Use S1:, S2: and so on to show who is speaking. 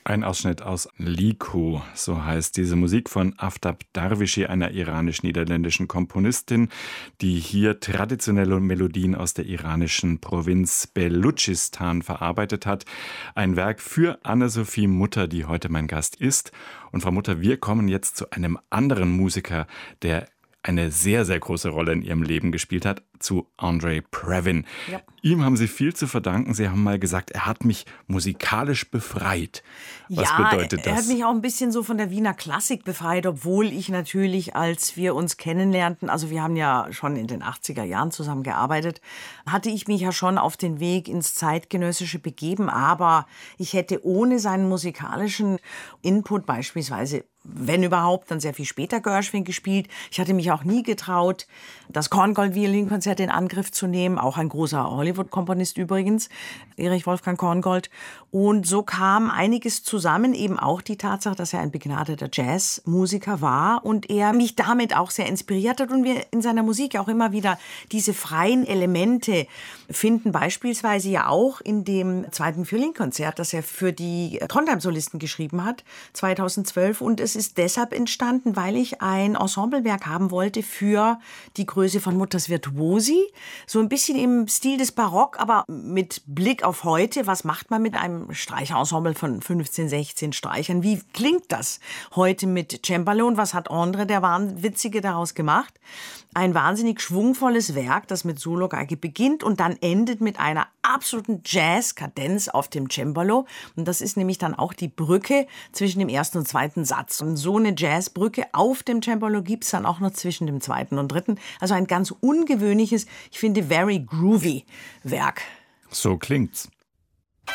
S1: Ein Ausschnitt aus Liku, so heißt diese Musik von Aftab Darwishi, einer iranisch-niederländischen Komponistin, die hier traditionelle Melodien aus der iranischen Provinz Belutschistan verarbeitet hat. Ein Werk für Anne-Sophie Mutter, die heute mein Gast ist. Und Frau Mutter, wir kommen jetzt zu einem anderen Musiker, der eine sehr, sehr große Rolle in Ihrem Leben gespielt hat, zu Andre Previn. Ja. Ihm haben Sie viel zu verdanken. Sie haben mal gesagt, er hat mich musikalisch befreit. Was bedeutet das?
S2: Er hat mich auch ein bisschen so von der Wiener Klassik befreit, obwohl ich natürlich, als wir uns kennenlernten, also wir haben ja schon in den 80er Jahren zusammen gearbeitet, hatte ich mich ja schon auf den Weg ins Zeitgenössische begeben, aber ich hätte ohne seinen musikalischen Input beispielsweise, wenn überhaupt, dann sehr viel später Gershwin gespielt. Ich hatte mich auch nie getraut, das Korngold-Violinkonzert in Angriff zu nehmen. Auch ein großer Hollywood-Komponist übrigens, Erich Wolfgang Korngold. Und so kam einiges zusammen, eben auch die Tatsache, dass er ein begnadeter Jazzmusiker war und er mich damit auch sehr inspiriert hat und wir in seiner Musik auch immer wieder diese freien Elemente finden, beispielsweise ja auch in dem zweiten Violinkonzert, das er für die Trondheim-Solisten geschrieben hat, 2012. Und es ist deshalb entstanden, weil ich ein Ensemblewerk haben wollte für die Größe von Mutters Virtuosi. So ein bisschen im Stil des Barock, aber mit Blick auf heute. Was macht man mit einem Streicherensemble von 15, 16 Streichern? Wie klingt das heute mit Cembalo? Und was hat Andre, der Wahnwitzige, daraus gemacht? Ein wahnsinnig schwungvolles Werk, das mit Sologeige beginnt und dann endet mit einer absoluten Jazz-Kadenz auf dem Cembalo. Und das ist nämlich dann auch die Brücke zwischen dem ersten und zweiten Satz. Und so eine Jazzbrücke auf dem Cembalo gibt's dann auch noch zwischen dem zweiten und dritten. Also ein ganz ungewöhnliches, ich finde, very groovy Werk.
S1: So klingt's.